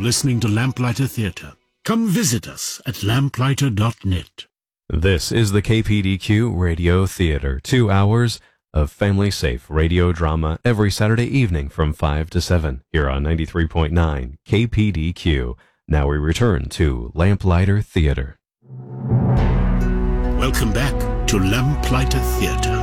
listening to Lamplighter Theatre. Come visit us at lamplighter.net. This is the KPDQ Radio Theater. 2 hours of family-safe radio drama every Saturday evening from 5 to 7 here on 93.9 KPDQ. Now we return to Lamplighter Theatre. Welcome back to Lamplighter Theatre.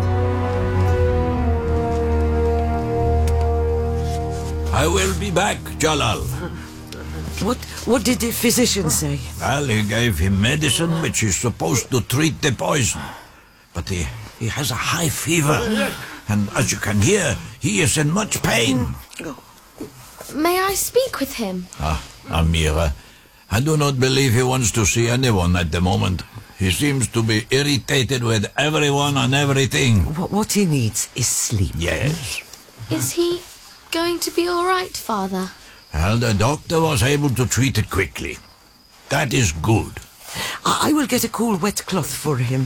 I will be back, Jalal. What did the physician say? Well, he gave him medicine which is supposed to treat the poison. But he has a high fever. And as you can hear, he is in much pain. May I speak with him? Amira, I do not believe he wants to see anyone at the moment. He seems to be irritated with everyone and everything. What he needs is sleep. Yes. Is he going to be all right, Father? Well, the doctor was able to treat it quickly. That is good. I will get a cool wet cloth for him.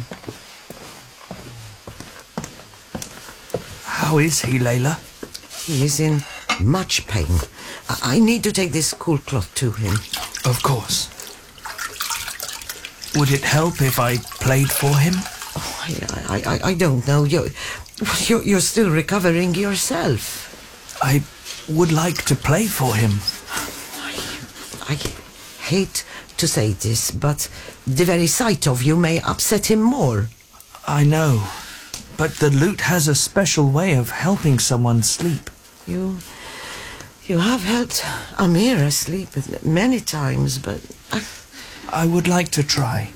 How is he, Layla? He is in much pain. I need to take this cool cloth to him. Of course. Would it help if I played for him? Oh, I don't know. You're still recovering yourself. I would like to play for him. I hate to say this, but the very sight of you may upset him more. I know, but the lute has a special way of helping someone sleep. You have helped Amira sleep many times, but I would like to try.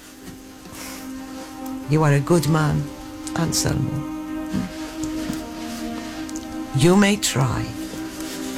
You are a good man, Anselmo. You may try.